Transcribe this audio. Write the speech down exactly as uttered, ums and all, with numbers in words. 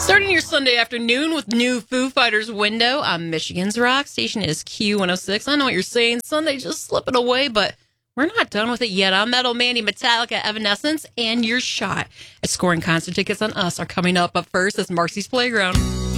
Starting your Sunday afternoon with new Foo Fighters Window on Michigan's Rock Station is Q one oh six. I know what you're saying. Sunday just slipping away, but we're not done with it yet. I'm Metal Mandy, Metallica, Evanescence, and your shot at scoring concert tickets on us are coming up. But first, it's Marcy's Playground.